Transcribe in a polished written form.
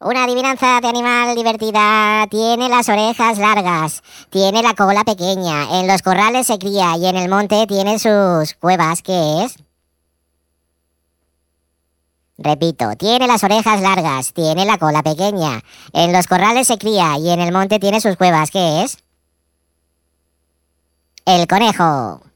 Una adivinanza de animal divertida. Tiene las orejas largas, tiene la cola pequeña, en los corrales se cría y en el monte tiene sus cuevas. ¿Qué es? Repito, tiene las orejas largas, tiene la cola pequeña, en los corrales se cría y en el monte tiene sus cuevas. ¿Qué es? El conejo.